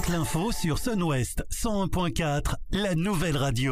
toute l'info sur Sun-Ouest 101.4, la nouvelle radio.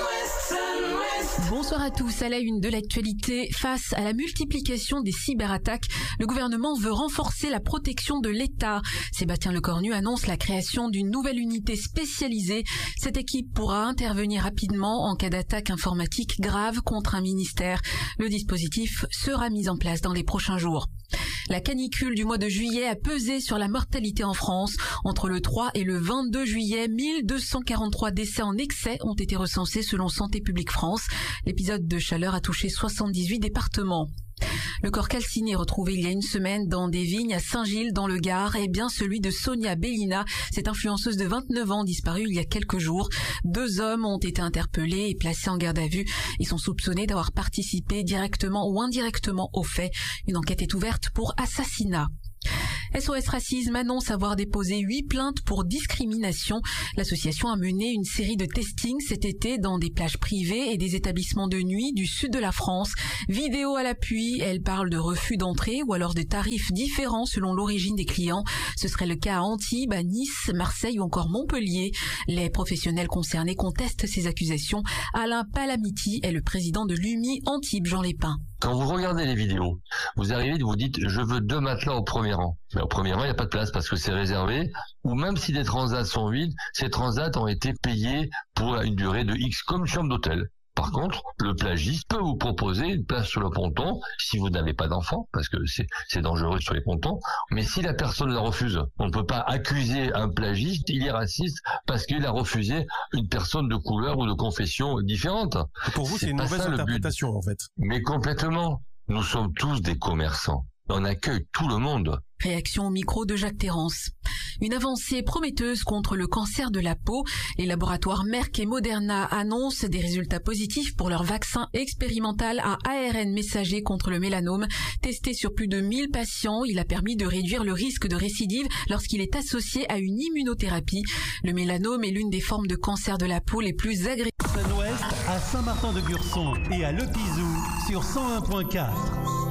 Bonsoir à tous. À la une de l'actualité, face à la multiplication des cyberattaques, le gouvernement veut renforcer la protection de l'État. Sébastien Lecornu annonce la création d'une nouvelle unité spécialisée. Cette équipe pourra intervenir rapidement en cas d'attaque informatique grave contre un ministère. Le dispositif sera mis en place dans les prochains jours. La canicule du mois de juillet a pesé sur la mortalité en France. Entre le 3 et le 22 juillet, 1243 décès en excès ont été recensés selon Santé publique France. L'épisode de chaleur a touché 78 départements. Le corps calciné retrouvé il y a une semaine dans des vignes à Saint-Gilles dans le Gard est bien celui de Sonia Bellina, cette influenceuse de 29 ans disparue il y a quelques jours. 2 hommes ont été interpellés et placés en garde à vue. Ils sont soupçonnés d'avoir participé directement ou indirectement aux faits. Une enquête est ouverte pour assassinat. SOS Racisme annonce avoir déposé 8 plaintes pour discrimination. L'association a mené une série de testings cet été dans des plages privées et des établissements de nuit du sud de la France. Vidéo à l'appui, elle parle de refus d'entrée ou alors de tarifs différents selon l'origine des clients. Ce serait le cas à Antibes, à Nice, Marseille ou encore Montpellier. Les professionnels concernés contestent ces accusations. Alain Palamiti est le président de l'UMI Antibes, Jean Lépin. Quand vous regardez les vidéos, vous arrivez et vous dites « je veux 2 matelas au premier rang ». Mais au premier rang, il n'y a pas de place parce que c'est réservé. Ou même si des transats sont vides, ces transats ont été payés pour une durée de X comme une chambre d'hôtel. Par contre, le plagiste peut vous proposer une place sur le ponton si vous n'avez pas d'enfant, parce que c'est dangereux sur les pontons. Mais si la personne la refuse, on ne peut pas accuser un plagiste, il est raciste parce qu'il a refusé une personne de couleur ou de confession différente. Pour vous, c'est une mauvaise interprétation, en fait. Mais complètement. Nous sommes tous des commerçants. On accueille tout le monde. Réaction au micro de Jacques Terrance. Une avancée prometteuse contre le cancer de la peau. Les laboratoires Merck et Moderna annoncent des résultats positifs pour leur vaccin expérimental à ARN messager contre le mélanome. Testé sur plus de 1000 patients, il a permis de réduire le risque de récidive lorsqu'il est associé à une immunothérapie. Le mélanome est l'une des formes de cancer de la peau les plus agressives. Sun-Ouest à Saint-Martin-de-Gurson et à Le Pizou sur 101.4.